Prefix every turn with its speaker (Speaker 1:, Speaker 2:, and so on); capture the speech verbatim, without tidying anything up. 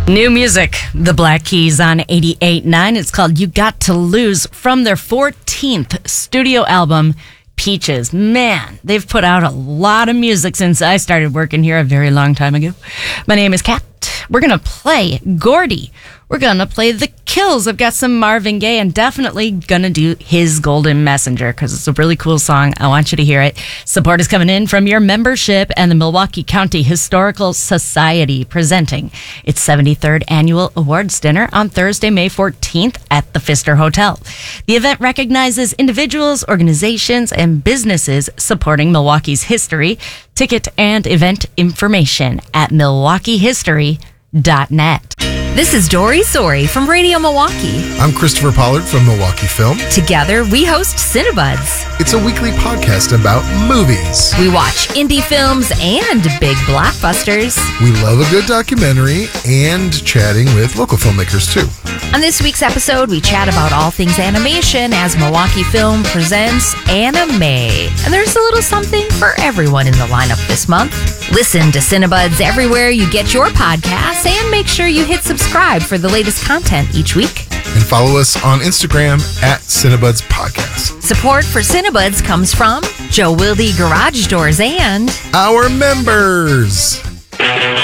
Speaker 1: New music, the Black Keys on eighty-eight point nine. It's called You Got to Lose from their fourteenth studio album, Peaches. Man, they've put out a lot of music since I started working here a very long time ago. My name is Kat. We're going to play Gordy. We're going to play The Kills. I've got some Marvin Gaye and definitely going to do His Golden Messenger because it's a really cool song. I want you to hear it. Support is coming in from your membership and the Milwaukee County Historical Society presenting its seventy-third Annual Awards Dinner on Thursday, May fourteenth at the Pfister Hotel. The event recognizes individuals, organizations, and businesses supporting Milwaukee's history. Ticket and event information at milwaukee history dot net.
Speaker 2: This is Dory Sori from Radio Milwaukee.
Speaker 3: I'm Christopher Pollard from Milwaukee Film.
Speaker 2: Together, we host Cinebuds.
Speaker 3: It's a weekly podcast about movies.
Speaker 2: We watch indie films and big blockbusters.
Speaker 3: We love a good documentary and chatting with local filmmakers, too.
Speaker 2: On this week's episode, we chat about all things animation as Milwaukee Film presents Anime. And there's a little something for everyone in the lineup this month. Listen to Cinebuds everywhere you get your podcasts and make sure you hit subscribe for the latest content each week.
Speaker 3: And follow us on Instagram at Cinebuds Podcast.
Speaker 2: Support for Cinebuds comes from Joe Wilde Garage Doors and
Speaker 3: our members.